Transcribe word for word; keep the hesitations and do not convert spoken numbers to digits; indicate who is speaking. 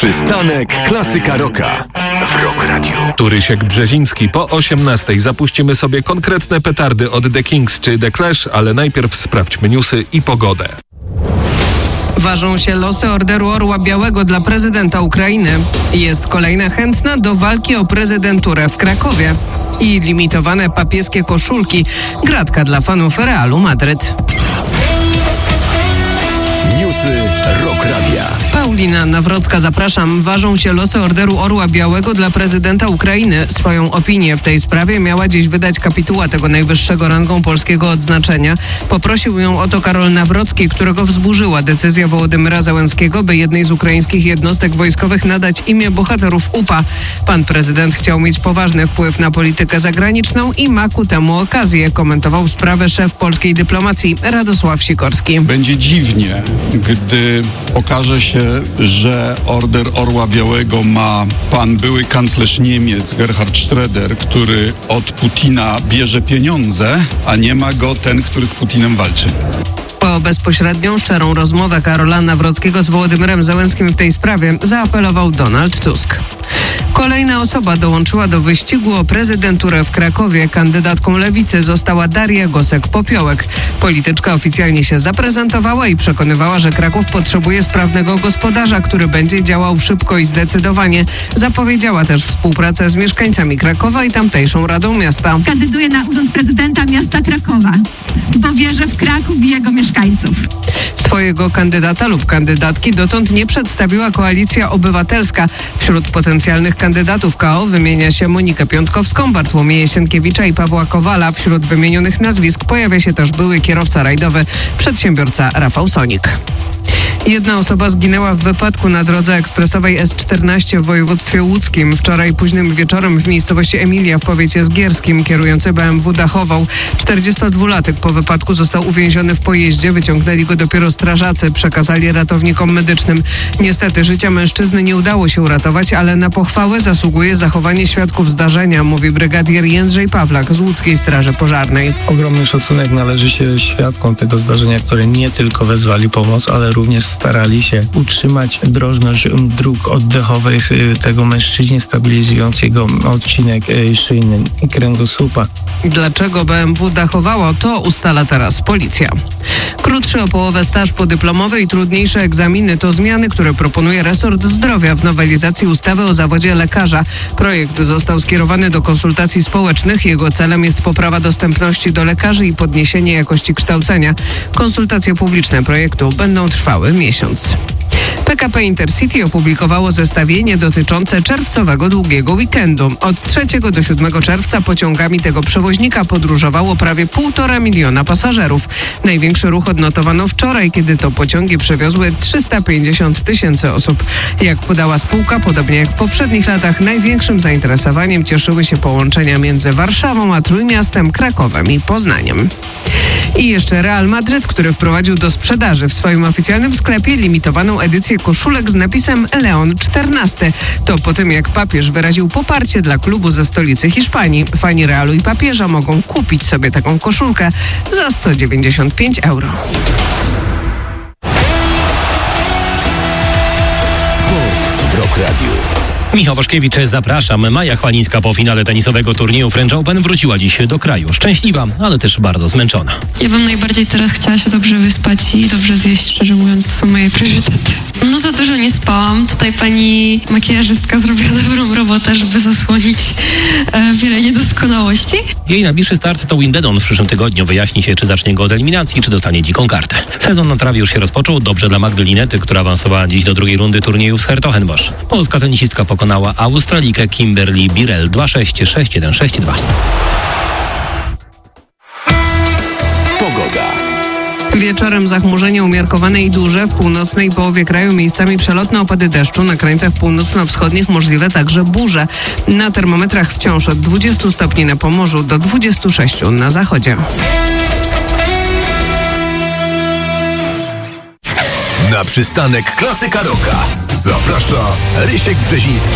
Speaker 1: Przystanek Klasyka Rocka w Rock Radio.
Speaker 2: Tu Rysiek Brzeziński. Po osiemnastej zapuścimy sobie konkretne petardy od The Kings czy The Clash, ale najpierw sprawdźmy newsy i pogodę.
Speaker 3: Ważą się losy Orderu Orła Białego dla prezydenta Ukrainy. Jest kolejna chętna do walki o prezydenturę w Krakowie. I limitowane papieskie koszulki. Gratka dla fanów Realu Madryt.
Speaker 1: Newsy Rock Radia.
Speaker 3: Paulina Nawrocka, zapraszam. Ważą się losy Orderu Orła Białego dla prezydenta Ukrainy. Swoją opinię w tej sprawie miała dziś wydać kapituła tego najwyższego rangą polskiego odznaczenia. Poprosił ją o to Karol Nawrocki, którego wzburzyła decyzja Wołodymyra Zełenskiego, by jednej z ukraińskich jednostek wojskowych nadać imię bohaterów U P A. Pan prezydent chciał mieć poważny wpływ na politykę zagraniczną i ma ku temu okazję, komentował sprawę szef polskiej dyplomacji Radosław Sikorski.
Speaker 4: Będzie dziwnie, gdy okaże się, że Order Orła Białego ma pan były kanclerz Niemiec Gerhard Schröder, który od Putina bierze pieniądze, a nie ma go ten, który z Putinem walczy.
Speaker 3: Po bezpośrednią, szczerą rozmowę Karola Nawrockiego z Wołodymyrem Zełenskim w tej sprawie zaapelował Donald Tusk. Kolejna osoba dołączyła do wyścigu o prezydenturę w Krakowie. Kandydatką Lewicy została Daria Gosek-Popiołek. Polityczka oficjalnie się zaprezentowała i przekonywała, że Kraków potrzebuje sprawnego gospodarza, który będzie działał szybko i zdecydowanie. Zapowiedziała też współpracę z mieszkańcami Krakowa i tamtejszą Radą Miasta.
Speaker 5: Kandyduję na urząd prezydenta miasta Krakowa, bo wierzę w Kraków i jego mieszkańców.
Speaker 3: Swojego kandydata lub kandydatki dotąd nie przedstawiła Koalicja Obywatelska. Wśród potencjalnych kandydatów K O wymienia się Monikę Piątkowską, Bartłomieja Sienkiewicza i Pawła Kowala. Wśród wymienionych nazwisk pojawia się też były kierowca rajdowy, przedsiębiorca Rafał Sonik. Jedna osoba zginęła w wypadku na drodze ekspresowej S czternaście w województwie łódzkim. Wczoraj późnym wieczorem w miejscowości Emilia w powiecie zgierskim kierujący B M W dachował. czterdziestodwulatek po wypadku został uwięziony w pojeździe. Wyciągnęli go dopiero strażacy. Przekazali ratownikom medycznym. Niestety życia mężczyzny nie udało się uratować, ale na pochwałę zasługuje zachowanie świadków zdarzenia, mówi brygadier Jędrzej Pawlak z Łódzkiej Straży Pożarnej.
Speaker 6: Ogromny szacunek należy się świadkom tego zdarzenia, które nie tylko wezwali pomoc, ale również starali się utrzymać drożność dróg oddechowych tego mężczyźnie, stabilizując jego odcinek szyjny i kręgosłupa.
Speaker 3: Dlaczego B M W dachowało, to ustala teraz policja. Krótszy o połowę staż podyplomowy i trudniejsze egzaminy to zmiany, które proponuje resort zdrowia w nowelizacji ustawy o zawodzie lekarza. Projekt został skierowany do konsultacji społecznych. Jego celem jest poprawa dostępności do lekarzy i podniesienie jakości kształcenia. Konsultacje publiczne projektu będą trwały miesiąc. P K P Intercity opublikowało zestawienie dotyczące czerwcowego długiego weekendu. Od trzeciego do siódmego czerwca pociągami tego przewoźnika podróżowało prawie półtora miliona pasażerów. Największy ruch odnotowano wczoraj, kiedy to pociągi przewiozły trzysta pięćdziesiąt tysięcy osób. Jak podała spółka, podobnie jak w poprzednich latach, największym zainteresowaniem cieszyły się połączenia między Warszawą a Trójmiastem, Krakowem i Poznaniem. I jeszcze Real Madryt, który wprowadził do sprzedaży w swoim oficjalnym sklepie limitowaną edycję koszulek z napisem Leon czternasty. To po tym, jak papież wyraził poparcie dla klubu ze stolicy Hiszpanii. Fani Realu i papieża mogą kupić sobie taką koszulkę za sto dziewięćdziesiąt pięć euro.
Speaker 1: Sport w Rock Radio.
Speaker 7: Michał Waszkiewicz, zapraszam. Maja Chwalińska po finale tenisowego turnieju French Open wróciła dziś do kraju. Szczęśliwa, ale też bardzo zmęczona.
Speaker 8: Ja bym najbardziej teraz chciała się dobrze wyspać i dobrze zjeść, szczerze mówiąc, to są moje priorytety. No za dużo nie spałam. Tutaj pani makijażystka zrobiła dobrą robotę, żeby zasłonić e, wiele niedoskonałości.
Speaker 7: Jej najbliższy start to Wimbledon w przyszłym tygodniu. Wyjaśni się, czy zacznie go od eliminacji, czy dostanie dziką kartę. Sezon na trawie już się rozpoczął. Dobrze dla Magdy Linety, która awansowała dziś do drugiej rundy turnieju z Hertogenbosch. Polska tenisistka pokonała Australijkę Kimberly Birrell dwa sześć, sześć jeden, sześć dwa.
Speaker 1: Pogoda.
Speaker 3: Wieczorem zachmurzenie umiarkowane i duże. W północnej połowie kraju miejscami przelotne opady deszczu. Na krańcach północno-wschodnich możliwe także burze. Na termometrach wciąż od dwudziestu stopni na Pomorzu do dwudziestu sześciu na zachodzie.
Speaker 1: Na przystanek Klasyka Rocka zaprasza Rysiek Brzeziński.